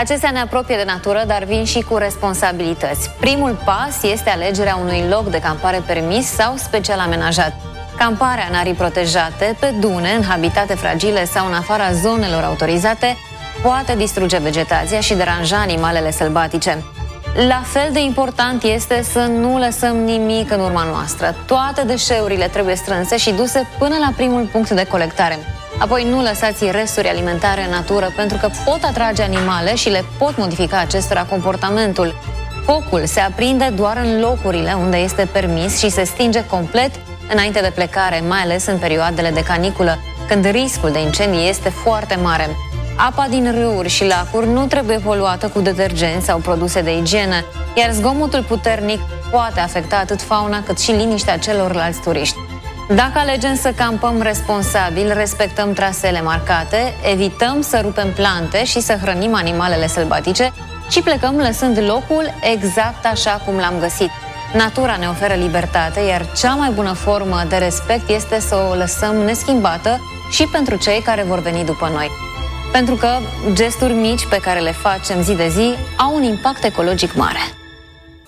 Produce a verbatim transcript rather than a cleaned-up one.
Acestea ne apropie de natură, dar vin și cu responsabilități. Primul pas este alegerea unui loc de campare permis sau special amenajat. Camparea în arii protejate, pe dune, în habitate fragile sau în afara zonelor autorizate poate distruge vegetația și deranja animalele sălbatice. La fel de important este să nu lăsăm nimic în urma noastră. Toate deșeurile trebuie strânse și duse până la primul punct de colectare. Apoi nu lăsați resturi alimentare în natură, pentru că pot atrage animale și le pot modifica acestora comportamentul. Focul se aprinde doar în locurile unde este permis și se stinge complet înainte de plecare, mai ales în perioadele de caniculă, când riscul de incendii este foarte mare. Apa din râuri și lacuri nu trebuie poluată cu detergenți sau produse de igienă, iar zgomotul puternic poate afecta atât fauna cât și liniștea celorlalți turiști. Dacă alegem să campăm responsabil, respectăm traseele marcate, evităm să rupem plante și să hrănim animalele sălbatice și plecăm lăsând locul exact așa cum l-am găsit. Natura ne oferă libertate, iar cea mai bună formă de respect este să o lăsăm neschimbată și pentru cei care vor veni după noi. Pentru că gesturi mici pe care le facem zi de zi au un impact ecologic mare.